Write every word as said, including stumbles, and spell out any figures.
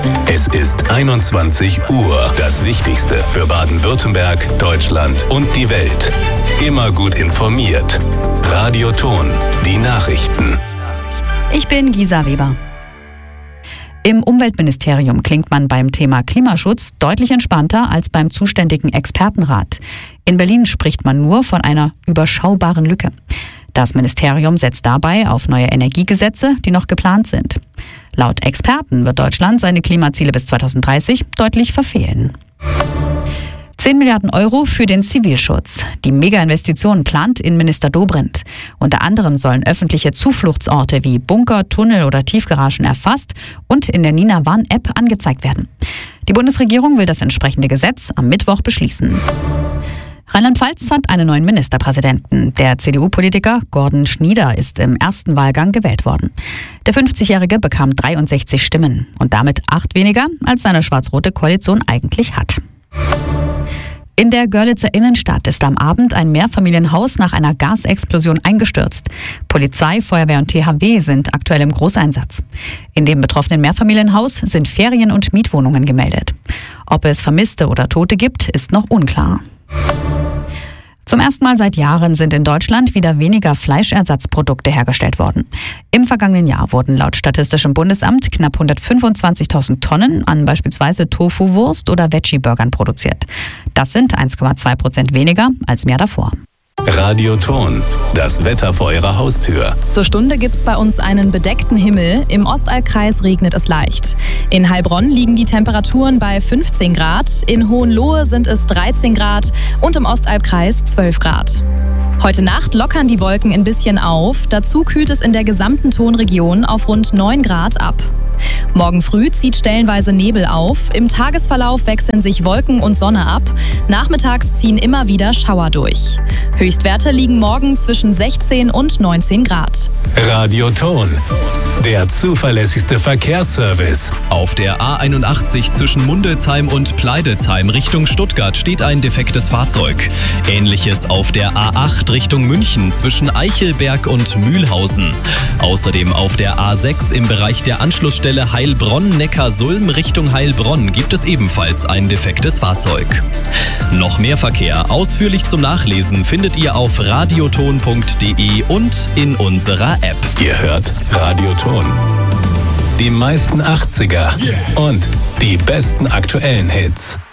Es ist einundzwanzig Uhr. Das Wichtigste für Baden-Württemberg, Deutschland und die Welt. Immer gut informiert. Radio Ton, die Nachrichten. Ich bin Gisa Weber. Im Umweltministerium klingt man beim Thema Klimaschutz deutlich entspannter als beim zuständigen Expertenrat. In Berlin spricht man nur von einer überschaubaren Lücke. Das Ministerium setzt dabei auf neue Energiegesetze, die noch geplant sind. Laut Experten wird Deutschland seine Klimaziele bis zweitausenddreißig deutlich verfehlen. zehn Milliarden Euro für den Zivilschutz. Die Mega-Investition plant Innenminister Dobrindt. Unter anderem sollen öffentliche Zufluchtsorte wie Bunker, Tunnel oder Tiefgaragen erfasst und in der Nina Warn-App angezeigt werden. Die Bundesregierung will das entsprechende Gesetz am Mittwoch beschließen. Rheinland-Pfalz hat einen neuen Ministerpräsidenten. Der C D U-Politiker Gordon Schnieder ist im ersten Wahlgang gewählt worden. Der fünfzigjährige bekam dreiundsechzig Stimmen und damit acht weniger, als seine schwarz-rote Koalition eigentlich hat. In der Görlitzer Innenstadt ist am Abend ein Mehrfamilienhaus nach einer Gasexplosion eingestürzt. Polizei, Feuerwehr und T H W sind aktuell im Großeinsatz. In dem betroffenen Mehrfamilienhaus sind Ferien- und Mietwohnungen gemeldet. Ob es Vermisste oder Tote gibt, ist noch unklar. Zum ersten Mal seit Jahren sind in Deutschland wieder weniger Fleischersatzprodukte hergestellt worden. Im vergangenen Jahr wurden laut Statistischem Bundesamt knapp hundertfünfundzwanzigtausend Tonnen an beispielsweise Tofu-Wurst oder Veggie-Burgern produziert. Das sind eins Komma zwei Prozent weniger als im Jahr davor. Radio Ton, das Wetter vor Ihrer Haustür. Zur Stunde gibt's bei uns einen bedeckten Himmel. Im Ostallkreis regnet es leicht. In Heilbronn liegen die Temperaturen bei fünfzehn Grad, in Hohenlohe sind es dreizehn Grad und im Ostalbkreis zwölf Grad. Heute Nacht lockern die Wolken ein bisschen auf. Dazu kühlt es in der gesamten Tonregion auf rund neun Grad ab. Morgen früh zieht stellenweise Nebel auf. Im Tagesverlauf wechseln sich Wolken und Sonne ab. Nachmittags ziehen immer wieder Schauer durch. Höchstwerte liegen morgen zwischen sechzehn und neunzehn Grad. Radio Ton, der zuverlässigste Verkehrsservice. Auf der A einundachtzig zwischen Mundelsheim und Pleidelsheim Richtung Stuttgart steht ein defektes Fahrzeug. Ähnliches auf der A acht Richtung München zwischen Eichelberg und Mühlhausen. Außerdem auf der A sechs im Bereich der Anschlussstelle Heilbronn-Neckarsulm Richtung Heilbronn gibt es ebenfalls ein defektes Fahrzeug. Noch mehr Verkehr ausführlich zum Nachlesen findet ihr auf radioton punkt de und in unserer App. Ihr hört Radio Ton. Die meisten achtziger und die besten aktuellen Hits.